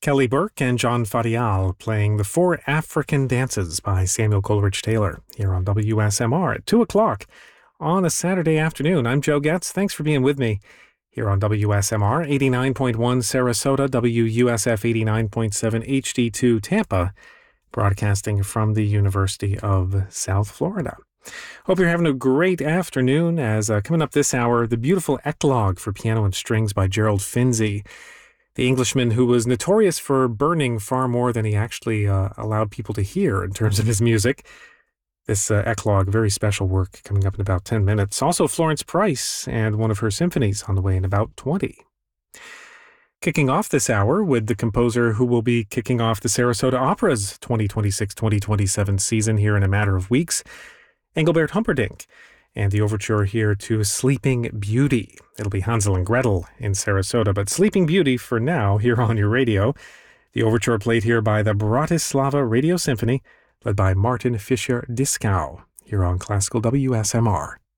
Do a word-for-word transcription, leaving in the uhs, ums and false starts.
Kelly Burke and John Fadial playing The Four African Dances by Samuel Coleridge Taylor here on W S M R at two o'clock on a Saturday afternoon. I'm Joe Getz. Thanks for being with me here on W S M R eighty-nine point one Sarasota, W U S F eighty-nine point seven H D two Tampa, broadcasting from the University of South Florida. Hope you're having a great afternoon as uh, coming up this hour, the beautiful Eclogue for piano and strings by Gerald Finzi, the Englishman who was notorious for burning far more than he actually uh, allowed people to hear in terms of his music. This uh, Eclogue, very special work coming up in about ten minutes. Also Florence Price and one of her symphonies on the way in about twenty. Kicking off this hour with the composer who will be kicking off the Sarasota Opera's twenty twenty-six twenty twenty-seven season here in a matter of weeks, Engelbert Humperdinck, and the overture here to Sleeping Beauty. It'll be Hansel and Gretel in Sarasota, but Sleeping Beauty for now here on your radio. The overture played here by the Bratislava Radio Symphony, led by Martin Fischer-Dieskau, here on Classical W S M R.